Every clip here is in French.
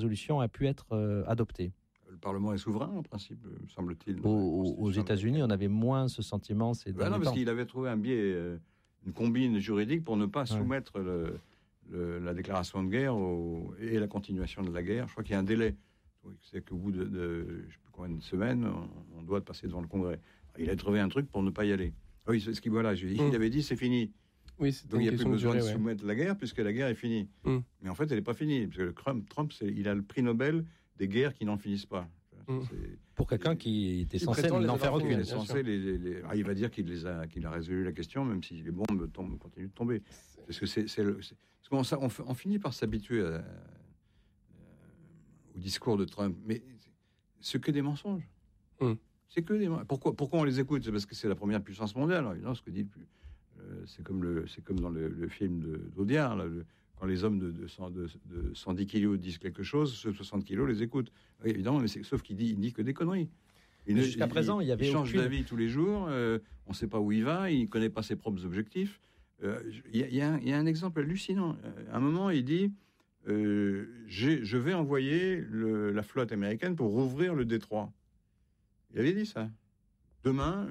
résolution a pu être adoptée. Le Parlement est souverain, en principe, semble-t-il. Aux États-Unis, on avait moins ce sentiment ces derniers temps. Parce qu'il avait trouvé un biais, une combine juridique pour ne pas soumettre la déclaration de guerre et la continuation de la guerre. Je crois qu'il y a un délai. C'est qu'au bout de je ne sais plus combien de semaines, on doit passer devant le Congrès. Il a trouvé un truc pour ne pas y aller. Oui, c'est ce qu'il il avait dit c'est fini. Oui, donc il n'y a plus besoin de soumettre la guerre puisque la guerre est finie. Mais en fait, elle n'est pas finie. Parce que Trump, il a le prix Nobel des guerres qui n'en finissent pas. Pour quelqu'un qui était censé n'en faire aucune. Il va dire qu'il a résolu la question, même si les bombes continuent de tomber. Parce que on finit par s'habituer au discours de Trump. Mais c'est que des mensonges. C'est que des mensonges. Pourquoi on les écoute ? C'est parce que c'est la première puissance mondiale. Alors, évidemment, ce que dit c'est comme dans le film d'Audiard, là, quand les hommes de 110 kilos disent quelque chose, ceux de 60 kilos les écoutent. Oui, évidemment, mais sauf qu'il dit que des conneries. Jusqu'à présent, il change d'avis tous les jours, on ne sait pas où il va, il ne connaît pas ses propres objectifs. Il y a un exemple hallucinant. À un moment, il dit je vais envoyer la flotte américaine pour rouvrir le détroit. Il avait dit ça. Demain,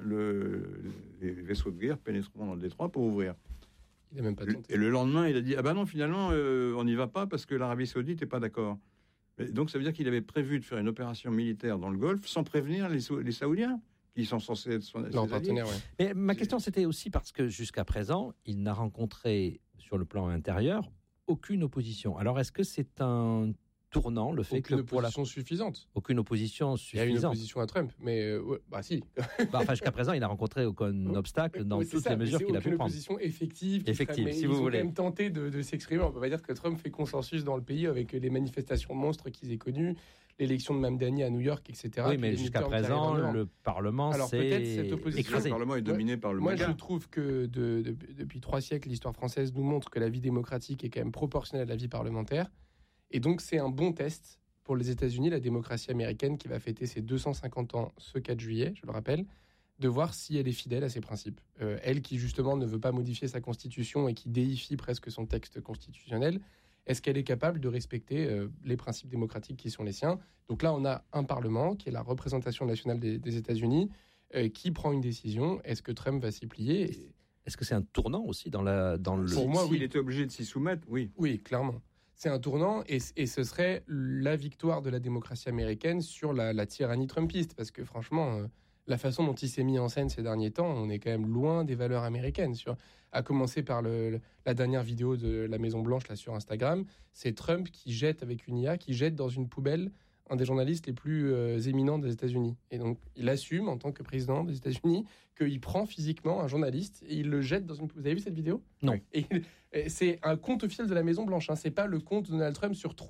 les vaisseaux de guerre pénétreront dans le détroit pour ouvrir. Il n'a même pas tenté. Et le lendemain, il a dit non, finalement, on n'y va pas parce que l'Arabie Saoudite n'est pas d'accord. Et donc, ça veut dire qu'il avait prévu de faire une opération militaire dans le Golfe sans prévenir les Saoudiens, qui sont censés être son partenaire. Ouais. Mais ma question, c'était aussi parce que jusqu'à présent, il n'a rencontré, sur le plan intérieur, aucune opposition. Alors, est-ce que c'est un tournant, le fait aucune opposition suffisante. Aucune opposition suffisante. Il y a une opposition à Trump, mais si. Jusqu'à présent, il n'a rencontré aucun obstacle dans toutes les mesures qu'il a pu prendre. C'est une opposition effective. Si vous voulez. Ils ont quand même tenté de s'exprimer. On ne peut pas dire que Trump fait consensus dans le pays avec les manifestations monstres qu'ils aient connues, l'élection de Mamdani à New York, etc. Oui, mais jusqu'à présent, le Parlement s'est écrasé. Le Parlement est dominé par le MAGA. Moi, je trouve que depuis 3 siècles, l'histoire française nous montre que la vie démocratique est quand même proportionnelle à la vie parlementaire. Et donc, c'est un bon test pour les États-Unis, la démocratie américaine qui va fêter ses 250 ans ce 4 juillet, je le rappelle, de voir si elle est fidèle à ses principes. Elle qui, justement, ne veut pas modifier sa constitution et qui déifie presque son texte constitutionnel, est-ce qu'elle est capable de respecter les principes démocratiques qui sont les siens ? Donc là, on a un Parlement qui est la représentation nationale des États-Unis qui prend une décision. Est-ce que Trump va s'y plier ? Est-ce que c'est un tournant aussi dans le... Pour moi, oui. S'il était obligé de s'y soumettre, oui. Oui, clairement. C'est un tournant et ce serait la victoire de la démocratie américaine sur la tyrannie trumpiste. Parce que franchement, la façon dont il s'est mis en scène ces derniers temps, on est quand même loin des valeurs américaines. À commencer par la dernière vidéo de la Maison-Blanche là, sur Instagram, c'est Trump qui jette avec une IA, qui jette dans une poubelle un des journalistes les plus éminents des États-Unis. Et donc, il assume, en tant que président des États-Unis, qu'il prend physiquement un journaliste et il le jette dans une poubelle. Vous avez vu cette vidéo ? Non. Et c'est un compte officiel de la Maison-Blanche. Hein. C'est pas le compte de Donald Trump sur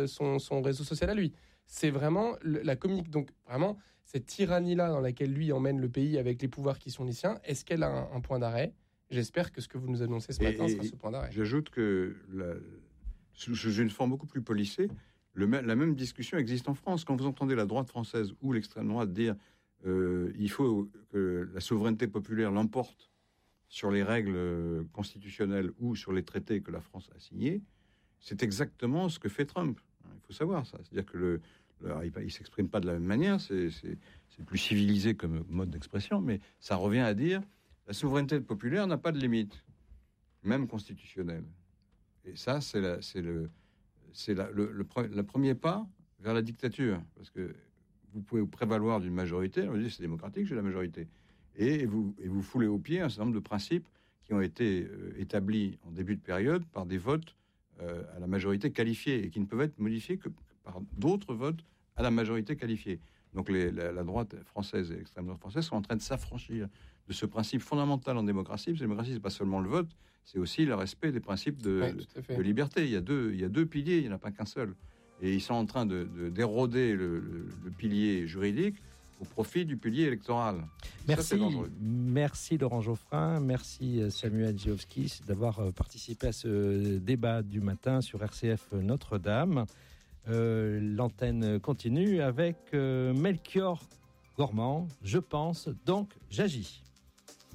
son réseau social à lui. C'est vraiment la communique. Donc, vraiment, cette tyrannie-là dans laquelle lui emmène le pays avec les pouvoirs qui sont les siens, est-ce qu'elle a un point d'arrêt ? J'espère que ce que vous nous annoncez ce matin sera ce point d'arrêt. J'ajoute que, sous une forme beaucoup plus polissée, la même discussion existe en France. Quand vous entendez la droite française ou l'extrême droite dire il faut que la souveraineté populaire l'emporte sur les règles constitutionnelles ou sur les traités que la France a signés, c'est exactement ce que fait Trump. Il faut savoir ça. C'est-à-dire que il s'exprime pas de la même manière, c'est plus civilisé comme mode d'expression, mais ça revient à dire la souveraineté populaire n'a pas de limite, même constitutionnelle. Et ça, c'est le premier pas vers la dictature, parce que vous pouvez vous prévaloir d'une majorité, on dit c'est démocratique, j'ai la majorité, et vous foulez aux pieds un certain nombre de principes qui ont été établis en début de période par des votes à la majorité qualifiée, et qui ne peuvent être modifiés que par d'autres votes à la majorité qualifiée. Donc la droite française et l'extrême droite française sont en train de s'affranchir de ce principe fondamental en démocratie. La démocratie, c'est pas seulement le vote, c'est aussi le respect des principes de liberté. Il y a deux piliers, il n'y en a pas qu'un seul. Et ils sont en train d'éroder le pilier juridique au profit du pilier électoral. Merci Laurent Geoffrin, merci Samuel Giovski d'avoir participé à ce débat du matin sur RCF Notre-Dame. L'antenne continue avec Melchior Gormand, je pense, donc j'agis.